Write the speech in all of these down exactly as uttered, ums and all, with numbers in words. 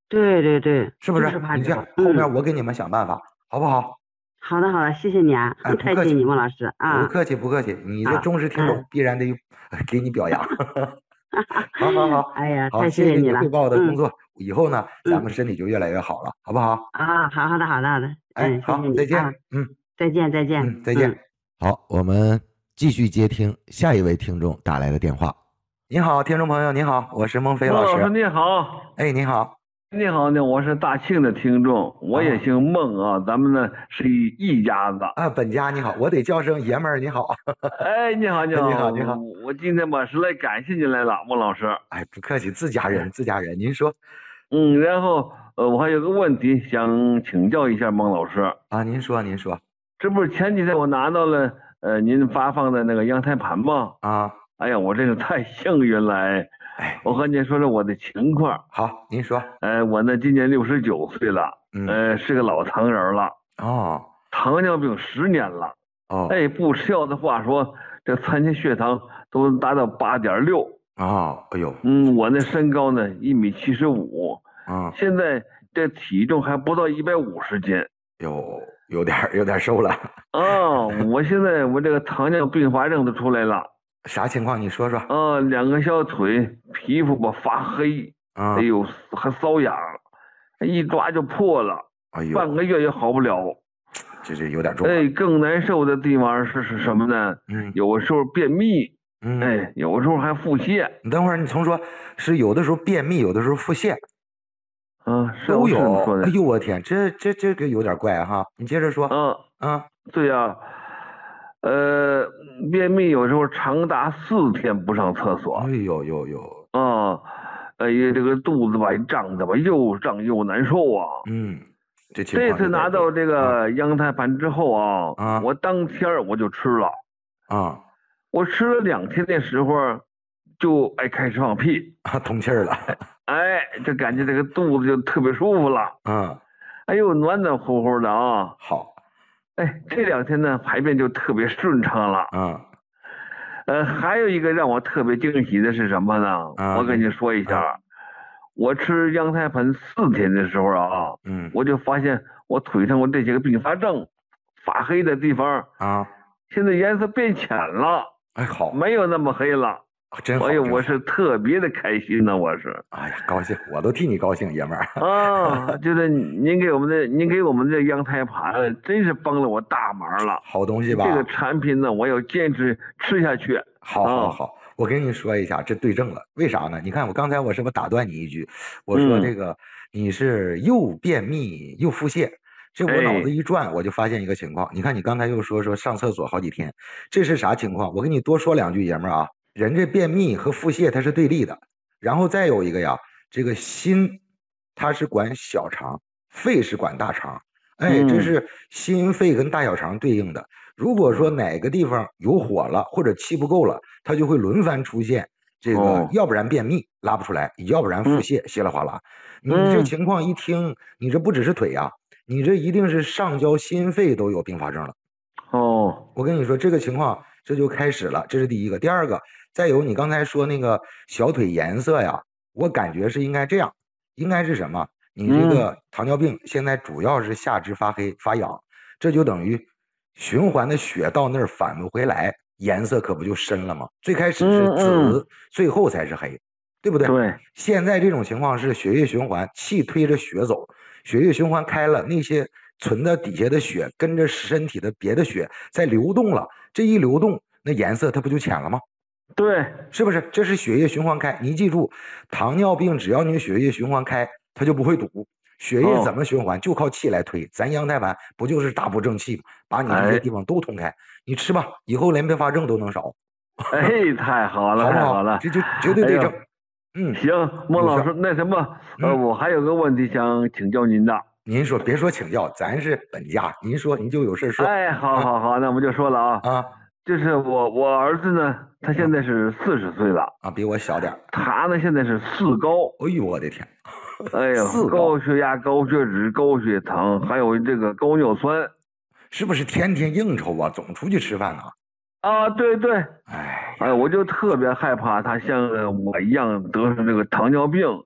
对对对， 是不是？ 就是怕你这样， 这个。 后嗯， 面我给你们想办法，好不好？ 好的好的，谢谢你啊， 哎， 很不客气， 太谢谢你，孟老师啊。 不客气，不客气。你这好， 忠实听众， 嗯， 必然得给你表扬。好好好哎呀， 好， 太谢谢谢你了。 谢你汇报的工嗯作，以后呢，咱们嗯， 身体就越来越好了，好不好？ 啊，好好的好的好的， 哎， 嗯，谢谢好，再见。 你啊， 嗯再见再见。 嗯，再见。 嗯。 好，我们继续接听下一位听众打来的电话。你好，听众朋友，你好，我是孟非老师。 孟老师你好。 哎，你好。 你好呢，我是大庆的听众，我也啊姓孟啊，咱们呢是一一家子。 啊，本家你好，我得叫声爷们儿你好。 哎，你好，你你好， 好，你好。 我今天吧是来感谢您来了，孟老师。 哎，不客气，自家人，自家人，您说。 嗯，然后呃，我还有个问题想请教一下孟老师。 啊，您说，您说。 这不是前几天我拿到了呃您发放的那个阳台盘吗？ 啊， 哎呀，我真是太幸运了哎！ 哎， 我和您说说我的情况。 好，您说。 呃，我呢今年六十九岁了， 嗯， 呃，是个老糖人了， 哦糖尿病十年了。 哦哎，不吃药的话说，这餐前血糖都达到八点六。 哦，哎呦， 嗯，我那身高呢一米七十五， 嗯， 现在这体重还不到一百五十斤。 有有点儿有点儿瘦了。 啊，我现在我这个糖尿并发症都出来了。 啥情况？你说说。 啊，两个小腿皮肤吧发黑，哎嗯， 呦还瘙痒，一抓就破了， 哎呦， 半个月也好不了。 这这有点重了。 哎，更难受的地方是是什么呢？ 嗯有时候便秘， 嗯， 哎，有时候还腹泻。 你等会儿，你从说是有的时候便秘，有的时候腹泻， 啊，是都我是这么有。 说的。 哎呦，我天，这这这个有点怪哈。你接着说。 啊， 啊， 对呀、呃，便秘有时候长达四天不上厕所。 哎呦呦呦， 啊，哎呀，这个肚子吧胀的吧又胀又难受啊。 嗯，这情这次况有点拿到这多。啊个羊胎盘之后啊， 啊我当天儿我就吃了。 啊我吃了两天的时候，就哎开始放屁。 啊，通气儿了。 哎，这感觉这个肚子就特别舒服了。 嗯， 哎呦，暖暖乎乎的啊。 好。 哎，这两天呢排便就特别顺畅了。 嗯呃，还有一个让我特别惊喜的是什么呢？ 啊我跟你说一下，我吃羊胎盘四天的时候啊， 嗯我就发现我腿上我这些个并发症发黑的地方， 啊， 现在颜色变浅了， 哎，好， 没有那么黑了。 真好。 哎呦， 真好我是特别的开心呢，我是。 哎呀，高兴，我都替你高兴，爷们儿。 啊，就是您给我们的，您给我们的羊胎盘真是帮了我大忙了。 好东西吧？ 这个产品呢，我要坚持吃下去。 好，好，好，我跟你说一下，这对症了。为啥呢？你看我刚才我是不是打断你一句？我说这个你是又便秘又腹泻，这我脑子一转，我就发现一个情况。你看你刚才又说说上厕所好几天，这是啥情况？我跟你多说两句，爷们儿啊。人这便秘和腹泻它是对立的，然后再有一个呀，这个心它是管小肠，肺是管大肠。哎，这是心肺跟大小肠对应的。如果说哪个地方有火了或者气不够了，它就会轮番出现这个，要不然便秘拉不出来，要不然腹泻稀里哗啦。你这情况一听，你这不只是腿呀，你这一定是上焦心肺都有并发症了。 哦， 我跟你说这个情况这就开始了，这是第一个。第二个，再有你刚才说那个小腿颜色呀，我感觉是应该这样，应该是什么？你这个糖尿病现在主要是下肢发黑发痒，这就等于循环的血到那儿返不回来，颜色可不就深了吗？最开始是紫，最后才是黑，对不对？ 对。 现在这种情况是血液循环，气推着血走，血液循环开了，那些存在底下的血跟着身体的别的血在流动了，这一流动，那颜色它不就浅了吗？ 对， 是不是？这是血液循环开。你记住，糖尿病只要你血液循环开，它就不会堵。血液怎么循环？就靠气来推。咱羊胎盘不就是大补正气吗？把你这些地方都通开。你吃吧，以后连并发症都能少。 哎，太好了，太好了， 这就绝对对症。 嗯，行，孟老师，那什么，呃，我还有个问题想请教您的。 您说，别说请教，咱是本家，您说您就有事说。 哎，好好好，那我们就说了啊。 啊， 就是我我儿子呢，他现在是四十岁了啊，比我小点。 他呢现在是四高。 哎呦，我的天！ 哎呀，高血压、高血脂、高血糖，还有这个高尿酸， 是不是天天应酬啊？总出去吃饭呢？ 啊，对对。 哎哎，我就特别害怕他像我一样得上这个糖尿病。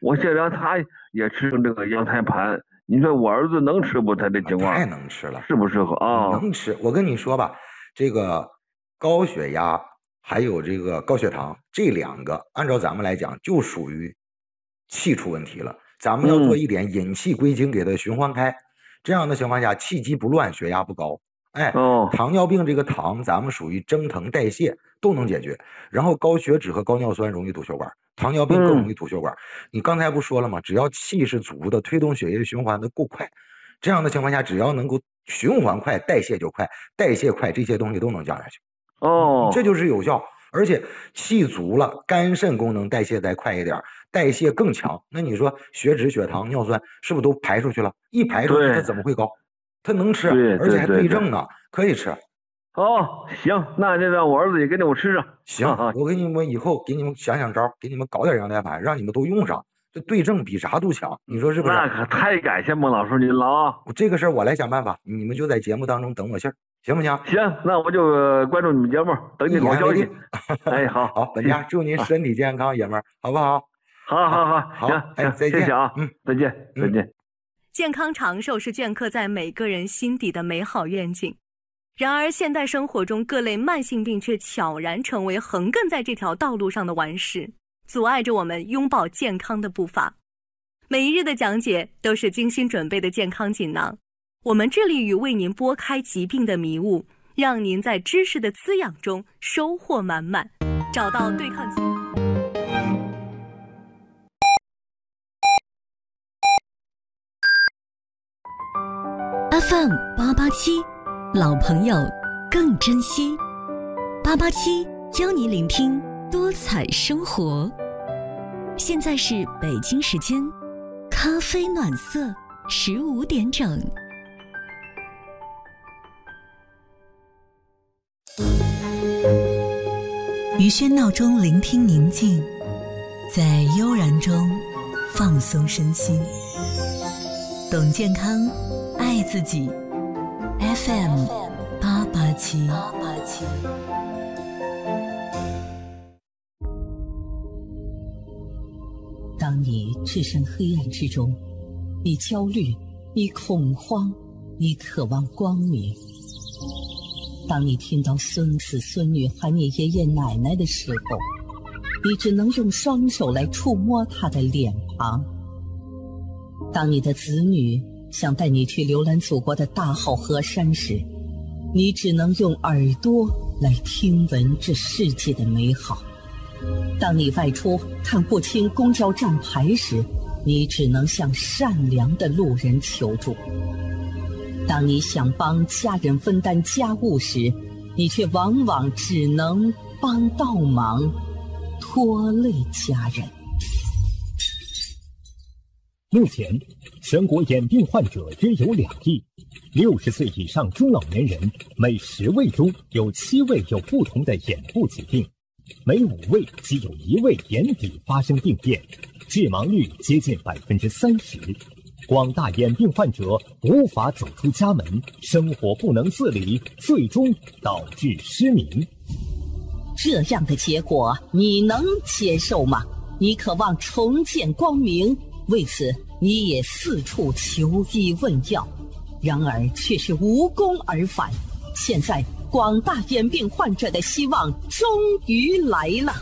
我现在他也吃这个羊胎盘，你说我儿子能吃不？他这情况太能吃了， 适不适合啊？ 能吃。我跟你说吧，这个高血压还有这个高血糖这两个，按照咱们来讲就属于气出问题了。咱们要做一点引气归经，给它循环开。嗯、这样的情况下，气机不乱，血压不高。哎， 哦， 糖尿病这个糖，咱们属于蒸腾代谢都能解决。然后高血脂和高尿酸容易堵血管，糖尿病更容易堵血管。嗯、你刚才不说了吗？只要气是足的，推动血液循环的够快，这样的情况下，只要能够循环快，代谢就快，代谢快，这些东西都能降下去。 哦， 这就是有效。而且气足了，肝肾功能代谢再快一点，代谢更强。那你说血脂、血糖、尿酸是不是都排出去了？一排出去，它怎么会高？它能吃，而且还对症呢，可以吃。 哦，行，那就让我儿子也给你们吃上。 行，啊、我给你们以后给你们想想招，给你们搞点羊胎盘，让你们都用上。这对症比啥都强，你说是不是？ 那可太感谢孟老师您了啊！ 这个事儿我来想办法，你们就在节目当中等我信儿，行不行？ 行，那我就关注你们节目，等你好消息。哎，好， 好，本家祝您身体健康，爷们儿，好不好？ 好好好， 好， 行， 哎，再见， 谢谢啊， 嗯， 再见，再见。 健康长寿是镌刻在每个人心底的美好愿景，然而现代生活中各类慢性病却悄然成为横亘在这条道路上的顽石，阻碍着我们拥抱健康的步伐。每一日的讲解都是精心准备的健康锦囊，我们致力于为您拨开疾病的迷雾，让您在知识的滋养中收获满满，找到对抗疾病。 F M 八八七，老朋友更珍惜。八八七邀你聆听多彩生活。现在是北京时间咖啡暖色十五点整。于喧闹中聆听宁静，在悠然中放松身心。懂健康，爱自己。F M 八八七。当你置身黑暗之中，你焦虑，你恐慌，你渴望光明。当你听到孙子孙女喊你爷爷奶奶的时候，你只能用双手来触摸他的脸庞。当你的子女想带你去浏览祖国的大好河山时，你只能用耳朵来听闻这世界的美好。当你外出看不清公交站牌时，你只能向善良的路人求助。当你想帮家人分担家务时，你却往往只能帮倒忙，拖累家人。 目前，全国眼病患者约有两亿，六十岁以上中老年人每十位中有七位有不同的眼部疾病，每五位即有一位眼底发生病变，致盲率接近百分之三十。广大眼病患者无法走出家门，生活不能自理，最终导致失明。 这样的结果你能接受吗？你渴望重见光明，为此你也四处求医问药，然而却是无功而返。现在广大眼病患者的希望终于来了。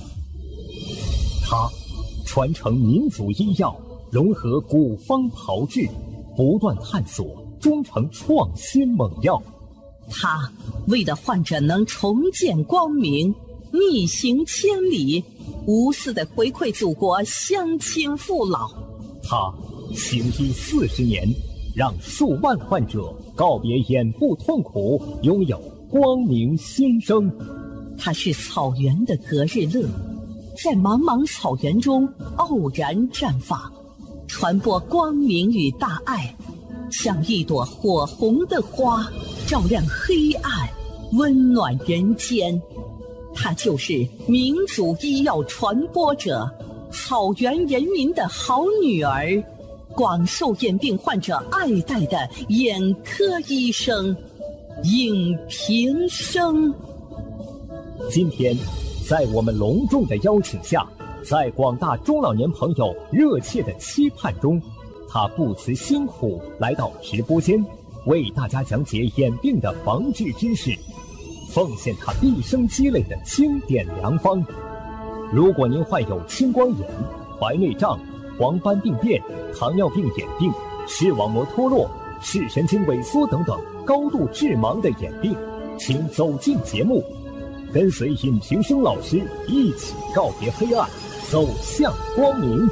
他传承民族医药，融合古方炮制，不断探索，终成创新猛药。 他为了患者能重见光明，逆行千里，无私的回馈祖国乡亲父老。 他行医四十年，让数万患者告别眼部痛苦，拥有光明新生。 他是草原的隔日乐，在茫茫草原中傲然绽放，传播光明与大爱，像一朵火红的花，照亮黑暗，温暖人间。她就是民族医药传播者，草原人民的好女儿，广受眼病患者爱戴的眼科医生尹平生。 今天在我们隆重的邀请下， 在广大中老年朋友热切的期盼中，他不辞辛苦来到直播间，为大家讲解眼病的防治知识，奉献他毕生积累的经典良方。如果您患有青光眼、白内障、黄斑病变、糖尿病眼病、视网膜脱落、视神经萎缩等等高度致盲的眼病，请走进节目，跟随尹平生老师一起告别黑暗，走向光明。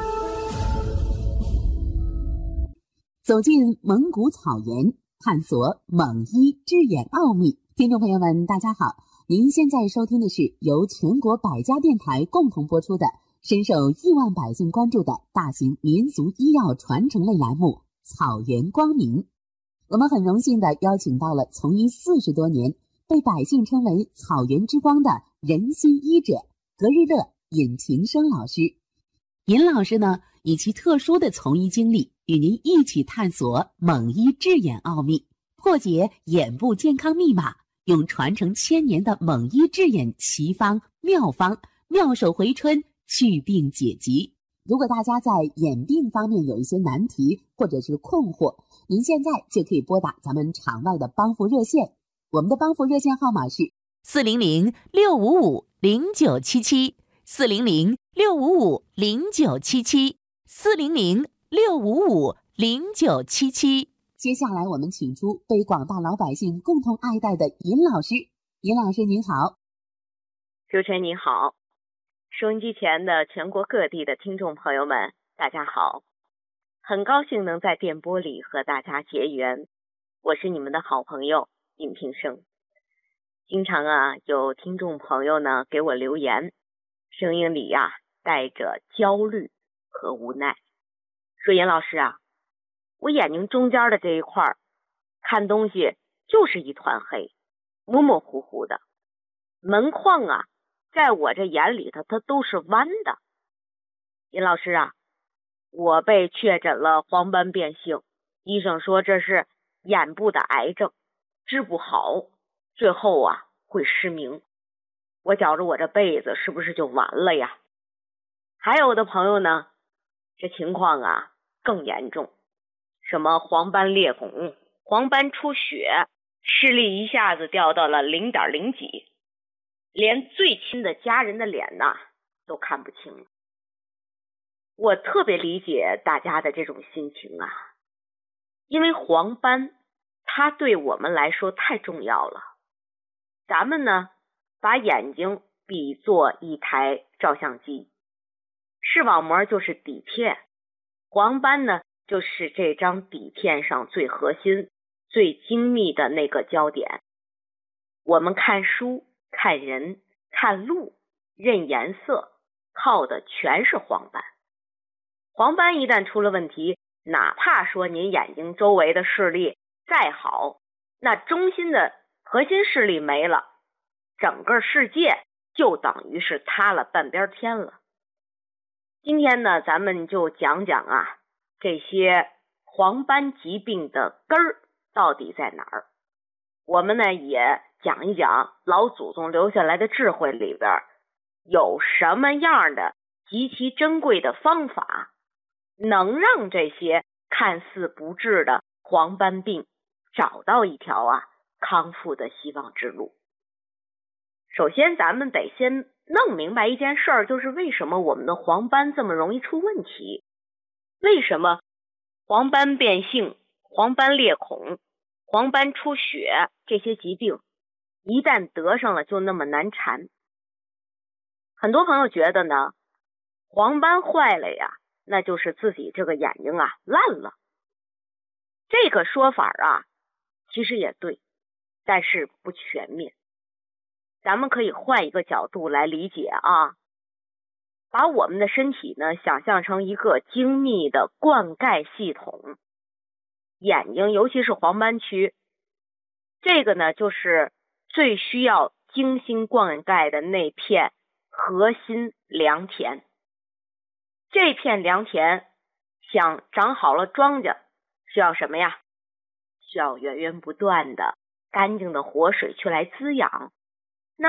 走进蒙古草原，探索蒙医治眼奥秘。听众朋友们，大家好，您现在收听的是由全国百家电台共同播出的深受亿万百姓关注的大型民俗医药传承类栏目《草原光明》。我们很荣幸地邀请到了从医四十多年，被百姓称为草原之光的人心医者格日乐尹勤生老师。尹老师呢，以其特殊的从医经历，与您一起探索蒙医治眼奥秘，破解眼部健康密码，用传承千年的蒙医治眼奇方妙方，妙手回春，祛病解疾。如果大家在眼病方面有一些难题或者是困惑，您现在就可以拨打咱们场外的帮扶热线，我们的帮扶热线号码是四零零六五五零九七七，四零零六五五零九七七，四零零六五五零九七七。 接下来我们请出被广大老百姓共同爱戴的尹老师。尹老师您好。 主持人您好，收音机前的全国各地的听众朋友们大家好，很高兴能在电波里和大家结缘，我是你们的好朋友尹平生。经常啊有听众朋友呢给我留言，声音里呀、啊、带着焦虑和无奈，说尹老师啊，我眼睛中间的这一块看东西就是一团黑，模模糊糊的，门框啊在我这眼里头它都是弯的。尹老师啊，我被确诊了黄斑变性，医生说这是眼部的癌症，治不好，最后啊会失明，我觉着我这辈子是不是就完了呀？还有的朋友呢，这情况啊更严重，什么黄斑裂孔、黄斑出血，视力一下子掉到了 零点零 几，连最亲的家人的脸呐都看不清了。我特别理解大家的这种心情啊，因为黄斑它对我们来说太重要了。咱们呢把眼睛比作一台照相机，视网膜就是底片，黄斑呢就是这张底片上最核心、最精密的那个焦点。我们看书、看人、看路、认颜色，靠的全是黄斑。黄斑一旦出了问题，哪怕说您眼睛周围的视力再好，那中心的核心视力没了，整个世界就等于是塌了半边天了。今天呢，咱们就讲讲啊，这些黄斑疾病的根儿到底在哪儿。我们呢也讲一讲老祖宗留下来的智慧里边有什么样的极其珍贵的方法，能让这些看似不治的黄斑病找到一条啊康复的希望之路。首先咱们得先弄明白一件事儿，就是为什么我们的黄斑这么容易出问题，为什么黄斑变性、黄斑裂孔、黄斑出血这些疾病一旦得上了就那么难缠。很多朋友觉得呢，黄斑坏了呀，那就是自己这个眼睛啊烂了。这个说法啊其实也对，但是不全面。咱们可以换一个角度来理解啊，把我们的身体呢想象成一个精密的灌溉系统，眼睛尤其是黄斑区，这个呢就是最需要精心灌溉的那片核心良田。这片良田想长好了庄稼，需要什么呀？需要源源不断的干净的活水去来滋养。那么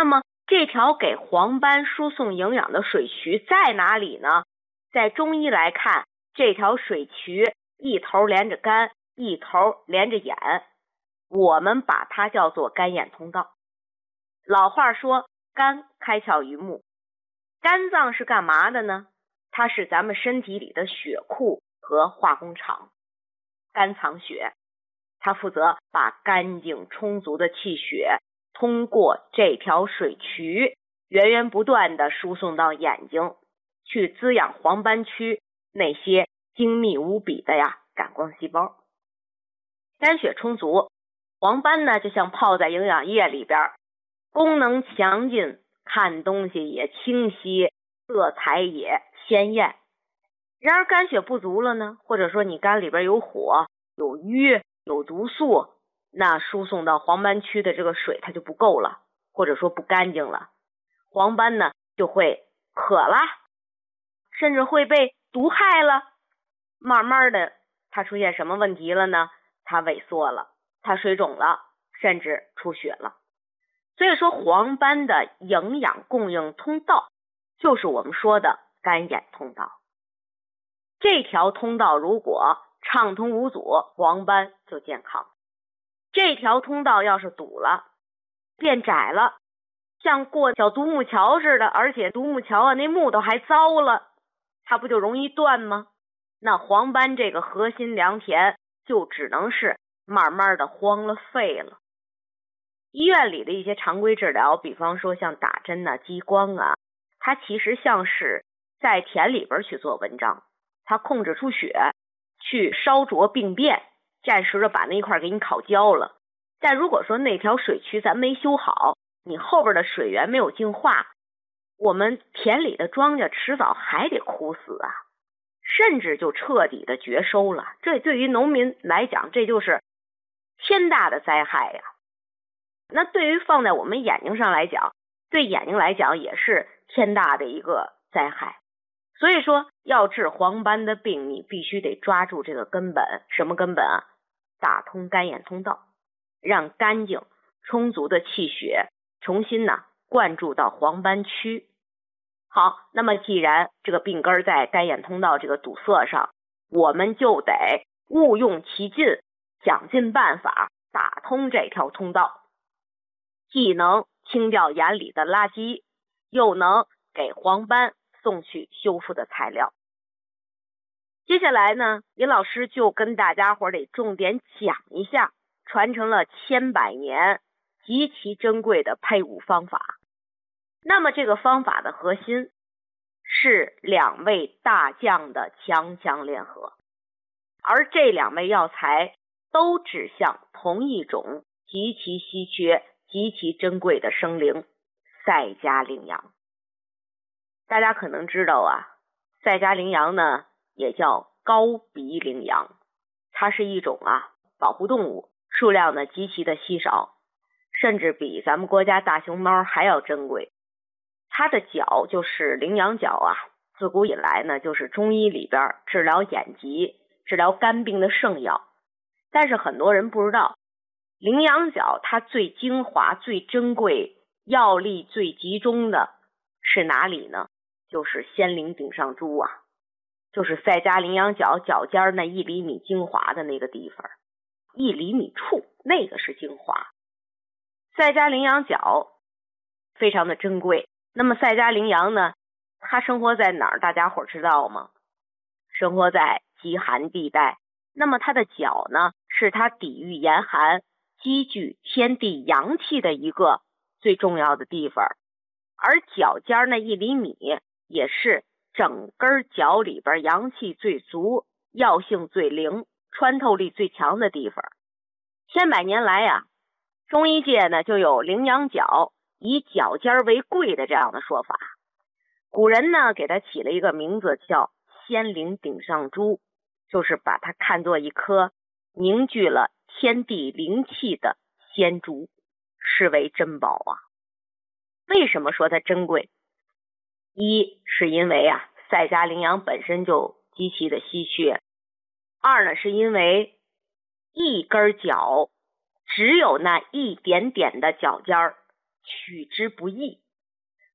这条给黄斑输送营养的水渠在哪里呢？在中医来看，这条水渠一头连着肝，一头连着眼，我们把它叫做肝眼通道。老话说肝开窍于目，肝脏是干嘛的呢？它是咱们身体里的血库和化工厂。肝藏血，它负责把干净充足的气血通过这条水渠源源不断的输送到眼睛，去滋养黄斑区那些精密无比的呀感光细胞。肝血充足，黄斑呢就像泡在营养液里边，功能强劲，看东西也清晰，色彩也鲜艳。然而肝血不足了呢，或者说你肝里边有火、有瘀、有毒素，那输送到黄斑区的这个水它就不够了，或者说不干净了，黄斑呢就会渴了，甚至会被毒害了。慢慢的它出现什么问题了呢？它萎缩了，它水肿了，甚至出血了。所以说黄斑的营养供应通道就是我们说的肝眼通道。这条通道如果畅通无阻，黄斑就健康。这条通道要是堵了，变窄了，像过小独木桥似的，而且独木桥啊那木头还糟了，它不就容易断吗？那黄斑这个核心良田就只能是慢慢的荒了废了。医院里的一些常规治疗，比方说像打针啊、激光啊，它其实像是在田里边去做文章，它控制出血，去烧灼病变，暂时的把那一块给你烤焦了。但如果说那条水渠咱没修好，你后边的水源没有净化，我们田里的庄稼迟早还得枯死啊，甚至就彻底的绝收了。这对于农民来讲，这就是天大的灾害呀。那对于放在我们眼睛上来讲，对眼睛来讲也是天大的一个灾害。所以说要治黄斑的病，你必须得抓住这个根本。什么根本啊？打通肝眼通道，让干净充足的气血重新呢灌注到黄斑区。好，那么既然这个病根在肝眼通道这个堵塞上，我们就得物用其尽，想尽办法打通这条通道，既能清掉眼里的垃圾，又能给黄斑送去修复的材料。接下来呢，尹老师就跟大家伙得重点讲一下传承了千百年极其珍贵的配伍方法。那么这个方法的核心是两位大将的强强联合，而这两味药材都指向同一种极其稀缺、极其珍贵的生灵——赛加羚羊。大家可能知道啊，赛加羚羊呢也叫高鼻羚羊，它是一种啊保护动物，数量呢极其的稀少，甚至比咱们国家大熊猫还要珍贵。它的角就是羚羊角啊，自古以来呢就是中医里边治疗眼疾、治疗肝病的圣药。但是很多人不知道，羚羊角它最精华、最珍贵、药力最集中的是哪里呢？就是仙灵顶上珠啊，就是赛加羚羊角脚尖那一厘米精华的那个地方，一厘米处那个是精华。赛加羚羊角非常的珍贵。那么赛加羚羊呢，它生活在哪儿？大家伙知道吗？生活在极寒地带。那么它的角呢，是它抵御严寒、积聚天地阳气的一个最重要的地方。而脚尖那一厘米也是整根脚里边阳气最足、药性最灵、穿透力最强的地方。千百年来呀、啊，中医界呢就有羚羊角以脚尖为贵的这样的说法。古人呢给它起了一个名字叫仙灵顶上珠，就是把它看作一颗凝聚了天地灵气的仙珠，视为珍宝啊。为什么说它珍贵？一是因为啊赛加羚羊本身就极其的稀缺，二呢是因为一根脚只有那一点点的脚尖儿，取之不易，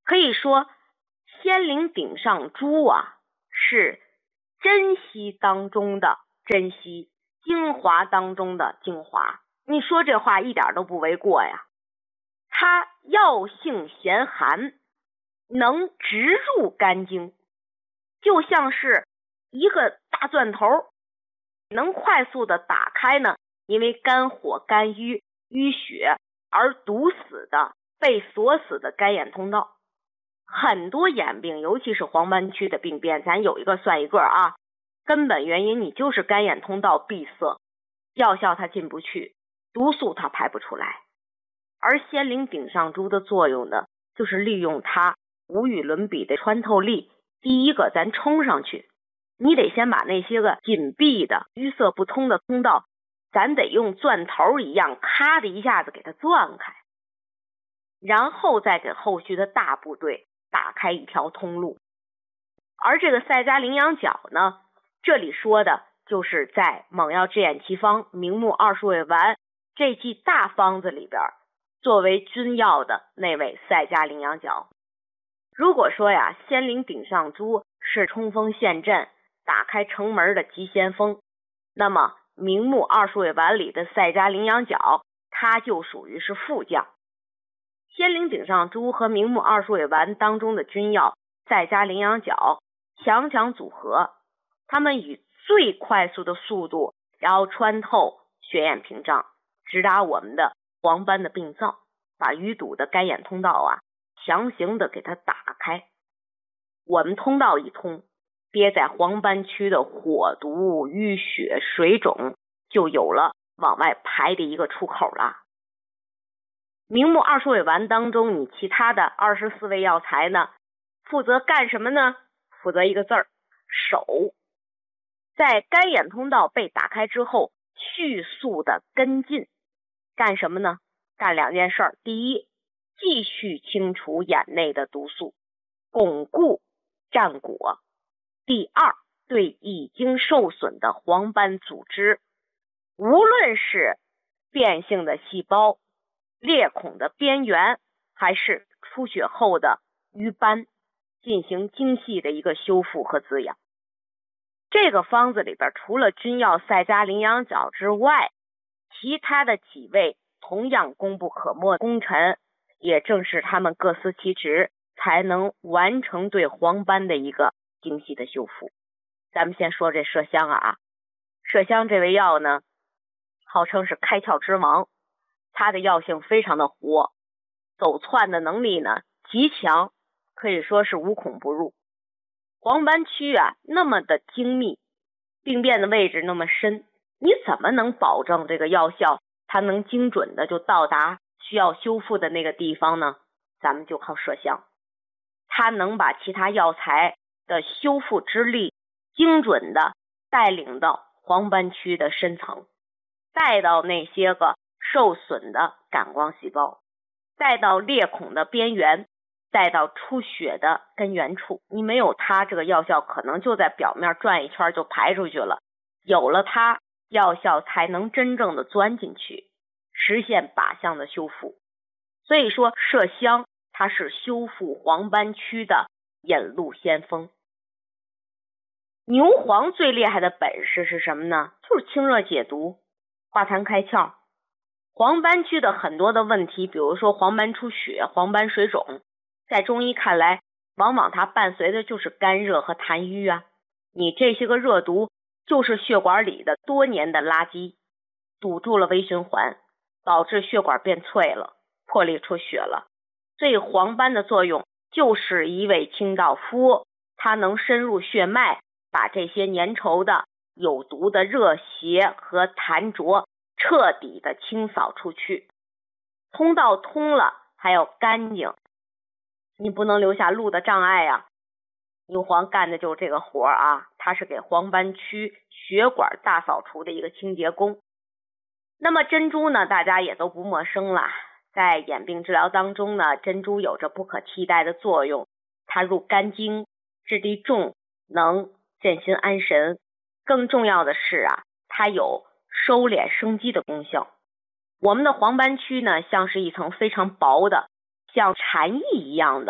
可以说仙灵顶上珠啊，是珍稀当中的珍稀，精华当中的精华。你说这话一点都不为过呀。它药性咸寒，能直入肝经，就像是一个大钻头，能快速的打开呢，因为肝火肝郁淤血而堵死的被锁死的肝眼通道。很多眼病，尤其是黄斑区的病变，咱有一个算一个啊，根本原因你就是肝眼通道闭塞，药效它进不去，毒素它排不出来。而仙灵顶上珠的作用呢，就是利用它无与伦比的穿透力。第一个咱冲上去，你得先把那些个紧闭的淤塞不通的通道，咱得用钻头一样咔的一下子给它钻开，然后再给后续的大部队打开一条通路。而这个赛迦羚羊角呢，这里说的就是在猛药制眼奇方明目二十味丸这剂大方子里边作为君药的那位赛迦羚羊角。如果说呀，仙灵顶上珠是冲锋陷阵打开城门的急先锋，那么明目二十味丸里的赛迦羚羊角它就属于是副将。仙灵顶上珠和明目二十味丸当中的君药赛迦羚羊角强强组合，它们以最快速的速度，然后穿透血眼屏障，直达我们的黄斑的病灶，把淤堵的肝眼通道啊强行的给它打开。我们通道一通，憋在黄斑区的火毒淤血水肿就有了往外排的一个出口了。明目二十味丸当中，你其他的二十四味药材呢，负责干什么呢？负责一个字儿，守。在肝眼通道被打开之后，迅速的跟进，干什么呢？干两件事儿。第一，继续清除眼内的毒素，巩固战果。第二，对已经受损的黄斑组织，无论是变性的细胞、裂孔的边缘，还是出血后的瘀斑，进行精细的一个修复和滋养。这个方子里边除了君药赛迦羚羊角之外，其他的几位同样功不可没功臣，也正是他们各司其职，才能完成对黄斑的一个精细的修复。咱们先说这麝香啊，麝香这味药呢，号称是开窍之王，它的药性非常的活，走窜的能力呢极强，可以说是无孔不入。黄斑区啊那么的精密，病变的位置那么深，你怎么能保证这个药效它能精准的就到达需要修复的那个地方呢？咱们就靠麝香，它能把其他药材的修复之力精准的带领到黄斑区的深层，带到那些个受损的感光细胞，带到裂孔的边缘，带到出血的根源处。你没有它，这个药效可能就在表面转一圈就排出去了，有了它，药效才能真正的钻进去，实现靶向的修复。所以说麝香它是修复黄斑区的引路先锋。牛黄最厉害的本事是什么呢？就是清热解毒，化痰开窍。黄斑区的很多的问题，比如说黄斑出血、黄斑水肿，在中医看来，往往它伴随的就是肝热和痰瘀啊。你这些个热毒就是血管里的多年的垃圾，堵住了微循环，导致血管变脆了，破裂出血了。所以黄斑的作用就是一味清道夫，它能深入血脉，把这些粘稠的有毒的热邪和痰浊彻底的清扫出去。通道通了还要干净，你不能留下路的障碍啊。牛黄干的就是这个活啊，它是给黄斑区血管大扫除的一个清洁工。那么珍珠呢，大家也都不陌生了，在眼病治疗当中呢，珍珠有着不可替代的作用，它入肝经，质地重，能镇心安神。更重要的是啊，它有收敛生肌的功效。我们的黄斑区呢，像是一层非常薄的像蝉翼一样的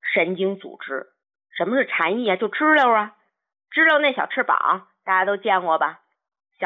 神经组织。什么是蝉翼啊？就知了啊，知了那小翅膀大家都见过吧？